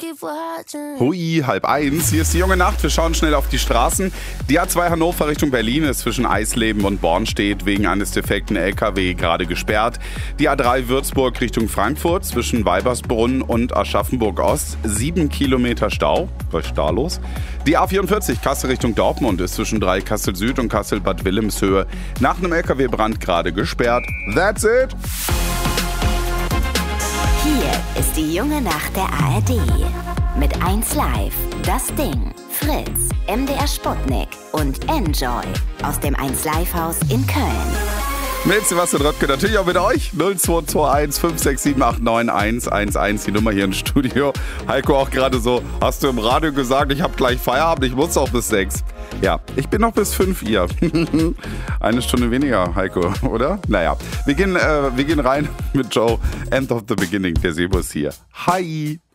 Hui, 12:30. Hier ist die junge Nacht. Wir schauen schnell auf die Straßen. Die A2 Hannover Richtung Berlin ist zwischen Eisleben und Bornstedt wegen eines defekten LKW gerade gesperrt. Die A3 Würzburg Richtung Frankfurt zwischen Weibersbrunn und Aschaffenburg Ost 7 Kilometer Stau. Was ist da los? Die A44 Kassel Richtung Dortmund ist zwischen Kassel Süd und Kassel Bad Wilhelmshöhe nach einem LKW-Brand gerade gesperrt. That's it! Hier ist die junge Nacht der ARD. Mit 1Live, Das Ding, Fritz, MDR Sputnik und Enjoy aus dem 1Live-Haus in Köln. Mit Sebastian Röttke, natürlich auch mit euch. 0221 567 89 111, die Nummer hier im Studio. Heiko auch gerade so, hast du im Radio gesagt, ich habe gleich Feierabend, ich muss auch bis 6. Ja, ich bin noch bis 5 hier. Eine Stunde weniger, Heiko, oder? Naja, wir gehen rein mit Joe. End of the Beginning, der Sebo ist hier. Hi!